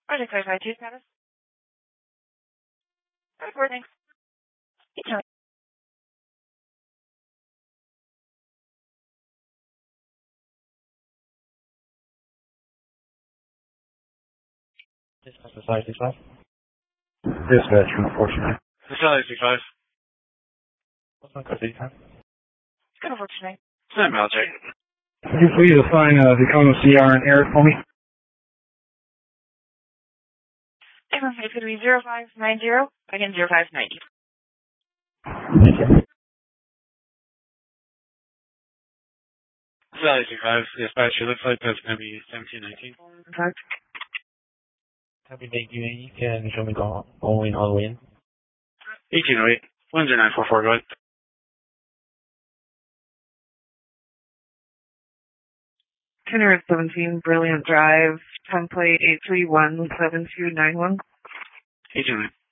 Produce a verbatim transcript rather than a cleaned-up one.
Project Clarify two status. Recording. Dispatch five six five. Dispatch four two nine. Facility six five. What's my code time? Good overtime. Send military. Could you please assign uh, the cone of C R and air for me? It's going to be zero five nine zero, again zero five ninety. Thank you. Facility six five. Dispatch, it looks like that's going to be seventeen nineteen. Correct. Happy day, you you can show me go going all the way in. eighteen oh eight. Windsor nine four four, go ahead. Itinerary seventeen, Brilliant Drive, template eight three one seven two nine one. eighteen oh eight.